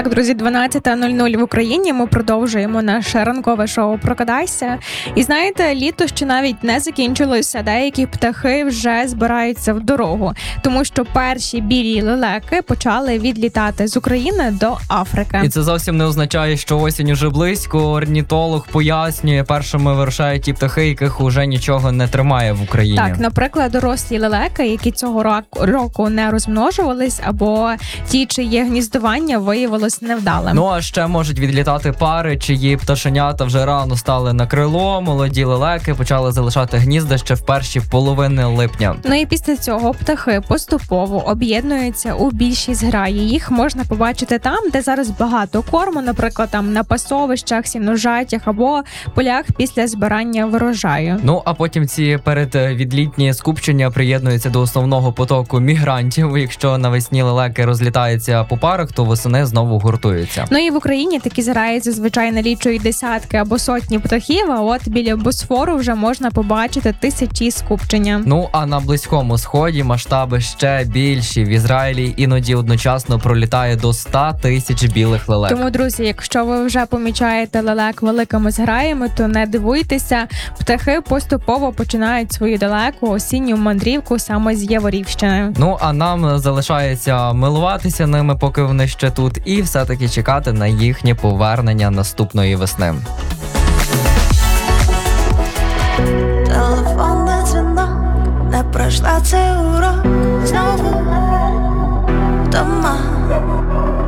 ранку, друзі, 12:00 в Україні. Ми продовжуємо наше ранкове шоу «Прокидайся». І знаєте, літо ще навіть не закінчилося, деякі птахи вже збираються в дорогу, тому що перші білі лелеки почали відлітати з України до Африки. І це зовсім не означає, що осінь уже близько. Орнітолог пояснює, першими вирушають ті птахи, яких уже нічого не тримає в Україні. Так, наприклад, дорослі лелеки, які цього року не розмножувались, або ті, чиє гніздування виявилось невдалим. Ну, а ще можуть відлітати пари, чиї пташенята вже рано стали на крило, молоді лелеки почали залишати гнізда ще в перші половини липня. Ну і після цього птахи поступово об'єднуються у більші зграї. Їх можна побачити там, де зараз багато корму, наприклад, там на пасовищах, сіножаттях або полях після збирання врожаю. Ну, а потім ці передвідлітні скупчення приєднуються до основного потоку мігрантів. Якщо навесні лелеки розлітаються по парах, то восени знову гуртуються. Ну і в Україні такі зграї зазвичай налічують десятки або сотні птахів, а от біля Босфору вже можна побачити тисячі скупчення. Ну, а на Близькому Сході масштаби ще більші. В Ізраїлі іноді одночасно пролітає до 100 тисяч білих лелек. Тому, друзі, якщо ви вже помічаєте лелек великими зграями, то не дивуйтеся, птахи поступово починають свою далеку осінню мандрівку саме з Яворівщини. Ну, а нам залишається милуватися ними, поки вони ще тут, і все-таки чекати на їхнє повернення наступної весни. Телефонний дзвінок, не пройшла цей урок. Знову